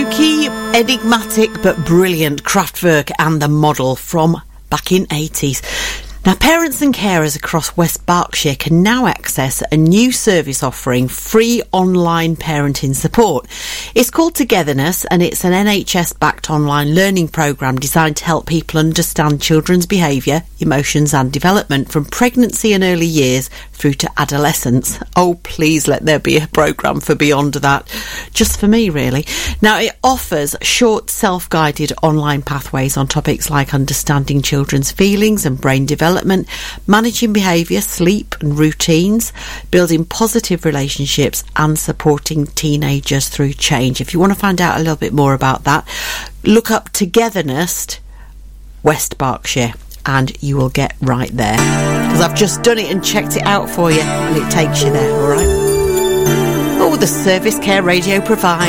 Quirky, enigmatic but brilliant Kraftwerk and the Model from back in 80s. Now, parents and carers across West Berkshire can now access a new service offering free online parenting support. It's called Togetherness, and it's an NHS-backed online learning programme designed to help people understand children's behaviour, emotions and development from pregnancy and early years through to adolescence. Oh, please let there be a programme for beyond that. Just for me, really. Now, it offers short, self-guided online pathways on topics like understanding children's feelings and brain development, managing behaviour, sleep and routines, building positive relationships and supporting teenagers through change. If you want to find out a little bit more about that, look up Togetherness West Berkshire and you will get right there. Because I've just done it and checked it out for you and it takes you there, alright? Oh, the service Care Radio provides.